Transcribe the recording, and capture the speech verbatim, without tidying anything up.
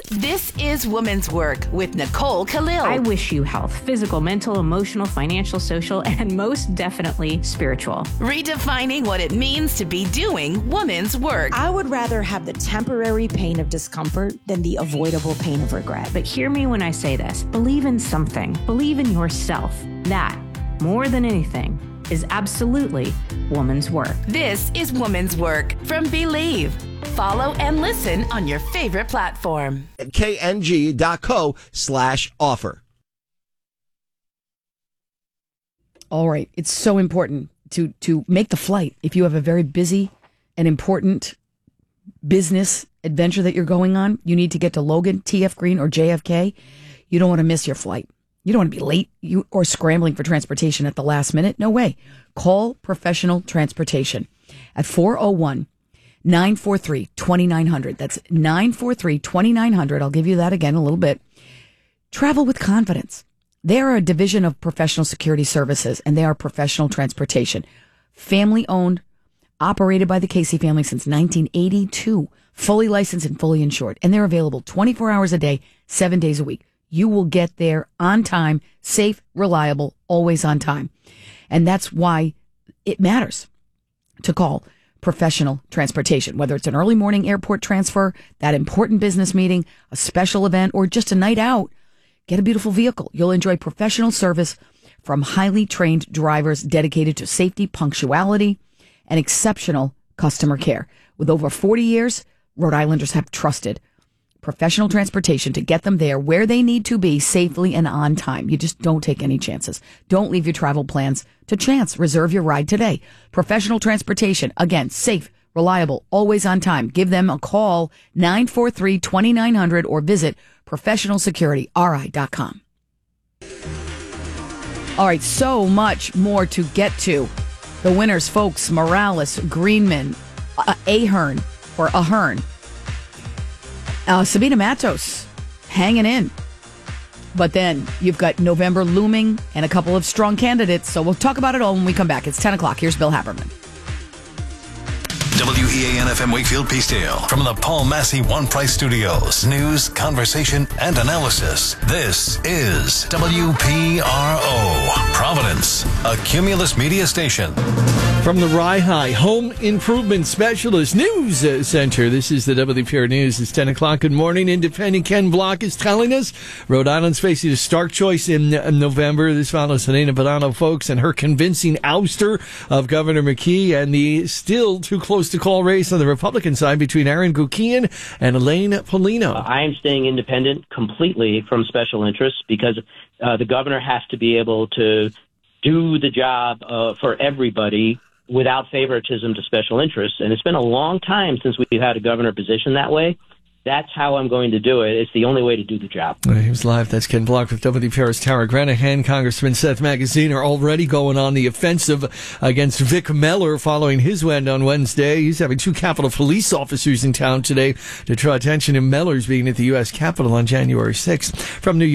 This is Women's Work with Nicole Khalil. I wish you health, physical, mental, emotional, financial, social, and most definitely spiritual. Redefining what it means to be doing women's work. I would rather have the temporary pain of discomfort than the avoidable pain of regret. But hear me when I say this. Believe in something. Believe in yourself. That, more than anything, is absolutely woman's work. This is Women's Work from Believe. Follow and listen on your favorite platform. K N G dot co slash offer. All right. It's so important to, to make the flight. If you have a very busy and important business adventure that you're going on, you need to get to Logan, T F Green, or J F K. You don't want to miss your flight. You don't want to be late you or scrambling for transportation at the last minute. No way. Call Professional Transportation at four oh one, nine four three, two nine zero zero. That's nine four three, two nine zero zero. I'll give you that again in a little bit. Travel with confidence. They are a division of Professional Security Services, and they are professional transportation. Family owned, operated by the Casey family since nineteen eighty-two. Fully licensed and fully insured. And they're available twenty-four hours a day, seven days a week. You will get there on time, safe, reliable, always on time. And that's why it matters to call Professional Transportation, whether it's an early morning airport transfer, that important business meeting, a special event, or just a night out. Get a beautiful vehicle. You'll enjoy professional service from highly trained drivers dedicated to safety, punctuality, and exceptional customer care. With over forty years, Rhode Islanders have trusted Professional Transportation to get them there where they need to be safely and on time. You just don't take any chances. Don't leave your travel plans to chance. Reserve your ride today. Professional Transportation, again, safe, reliable, always on time. Give them a call, nine four three, two nine zero zero, or visit professional security r i dot com. All right, so much more to get to. The winners, folks, Morales, Greenman, uh, Ahern, or Ahern. Uh, Sabina Matos hanging in. But then you've got November looming and a couple of strong candidates. So we'll talk about it all when we come back. It's ten o'clock. Here's Bill Haberman. W E A N F M Wakefield Peacedale from the Paul Massey One Price Studios. News, conversation, and analysis. This is W P R O, Providence, a Cumulus media station. From the Rye High Home Improvement Specialist News Center, this is the W P R News. It's ten o'clock. Good morning. Independent Ken Block is telling us Rhode Island's facing a stark choice in November. This follows Helena Badano, folks, and her convincing ouster of Governor McKee, and the still too close to call race on the Republican side between Aaron Gukian and Elaine Polino. I am staying independent completely from special interests because uh, the governor has to be able to do the job uh, for everybody without favoritism to special interests. And it's been a long time since we've had a governor position that way. That's how I'm going to do it. It's the only way to do the job. He was live. That's Ken Block with W P R's Tara Granahan. Congressman Seth Magazine are already going on the offensive against Vic Meller following his win on Wednesday. He's having two Capitol police officers in town today to draw attention to Mellor's being at the U S Capitol on January sixth. From New York.